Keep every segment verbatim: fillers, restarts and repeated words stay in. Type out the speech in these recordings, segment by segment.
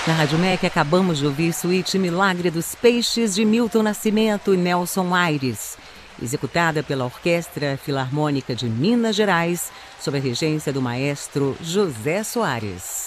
Na Rádio M E C acabamos de ouvir Suíte Milagre dos Peixes de Milton Nascimento e Nelson Aires, executada pela Orquestra Filarmônica de Minas Gerais, sob a regência do maestro José Soares.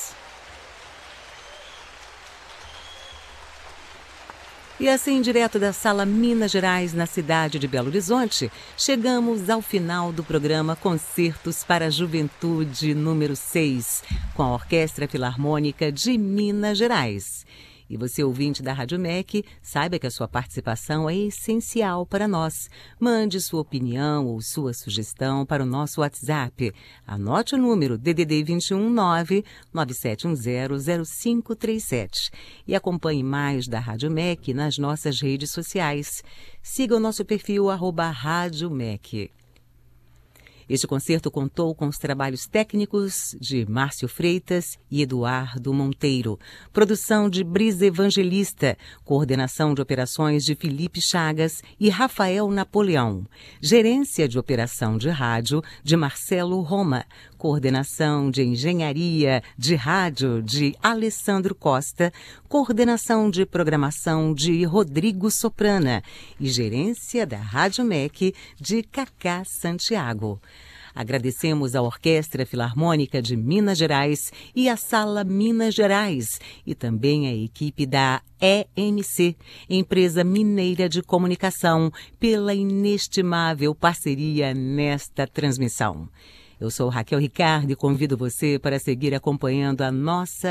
E assim, direto da Sala Minas Gerais, na cidade de Belo Horizonte, chegamos ao final do programa Concertos para a Juventude número seis, com a Orquestra Filarmônica de Minas Gerais. E você, ouvinte da Rádio M E C, saiba que a sua participação é essencial para nós. Mande sua opinião ou sua sugestão para o nosso WhatsApp. Anote o número D D D vinte e um nove nove sete um zero zero cinco três sete. E acompanhe mais da Rádio M E C nas nossas redes sociais. Siga o nosso perfil arroba Rádio M E C. Este concerto contou com os trabalhos técnicos de Márcio Freitas e Eduardo Monteiro, produção de Brisa Evangelista, coordenação de operações de Felipe Chagas e Rafael Napoleão, gerência de operação de rádio de Marcelo Roma, coordenação de engenharia de rádio de Alessandro Costa, coordenação de programação de Rodrigo Soprana e gerência da Rádio M E C de Cacá Santiago. Agradecemos à Orquestra Filarmônica de Minas Gerais e à Sala Minas Gerais e também à equipe da E M C, Empresa Mineira de Comunicação, pela inestimável parceria nesta transmissão. Eu sou Raquel Ricardo e convido você para seguir acompanhando a nossa